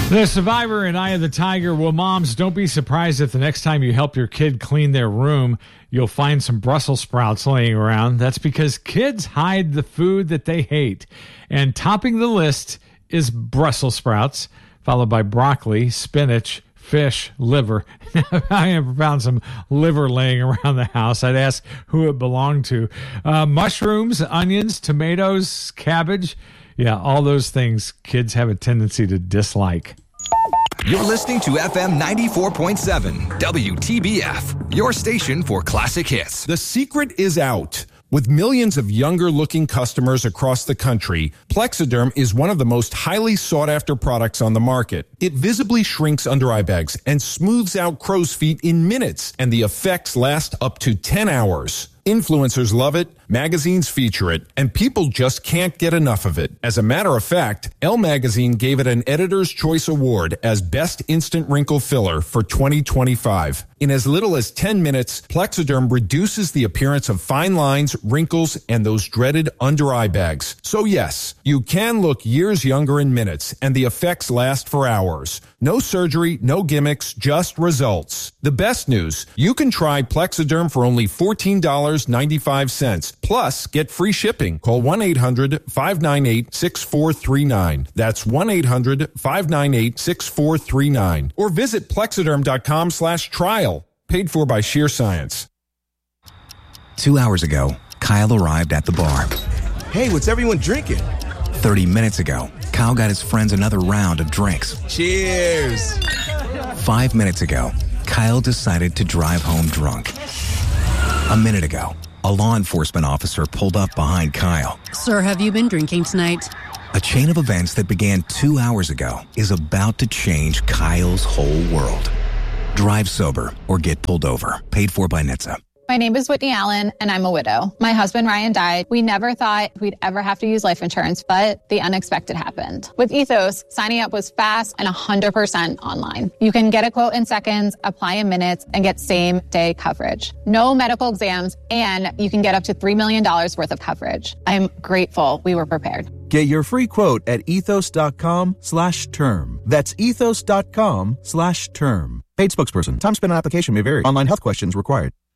The Survivor and Eye of the Tiger. Well, moms, don't be surprised if the next time you help your kid clean their room, you'll find some Brussels sprouts laying around. That's because kids hide the food that they hate. And topping the list is Brussels sprouts, followed by broccoli, spinach, fish, liver. I have found some liver laying around the house. I'd ask who it belonged to. Mushrooms, onions, tomatoes, cabbage. Yeah, all those things kids have a tendency to dislike. You're listening to FM 94.7 WTBF, your station for classic hits. The secret is out. With millions of younger-looking customers across the country, Plexiderm is one of the most highly sought-after products on the market. It visibly shrinks under-eye bags and smooths out crow's feet in minutes, and the effects last up to 10 hours. Influencers love it, magazines feature it, and people just can't get enough of it. As a matter of fact, Elle Magazine gave it an Editor's Choice Award as Best Instant Wrinkle Filler for 2025. In as little as 10 minutes, Plexiderm reduces the appearance of fine lines, wrinkles, and those dreaded under-eye bags. So yes, you can look years younger in minutes, and the effects last for hours. No surgery, no gimmicks, just results. The best news, you can try Plexiderm for only $14.95. Plus, get free shipping. Call 1-800-598-6439. That's 1-800-598-6439. Or visit Plexiderm.com/trial. Paid for by Sheer Science. 2 hours ago, Kyle arrived at the bar. Hey, what's everyone drinking? 30 minutes ago, Kyle got his friends another round of drinks. Cheers! 5 minutes ago, Kyle decided to drive home drunk. A minute ago, a law enforcement officer pulled up behind Kyle. Sir, have you been drinking tonight? A chain of events that began 2 hours ago is about to change Kyle's whole world. Drive sober or get pulled over. Paid for by NHTSA. My name is Whitney Allen, and I'm a widow. My husband, Ryan, died. We never thought we'd ever have to use life insurance, but the unexpected happened. With Ethos, signing up was fast and 100% online. You can get a quote in seconds, apply in minutes, and get same-day coverage. No medical exams, and you can get up to $3 million worth of coverage. I'm grateful we were prepared. Get your free quote at ethos.com/term. That's ethos.com/term. Paid spokesperson. Time spent on application may vary. Online health questions required.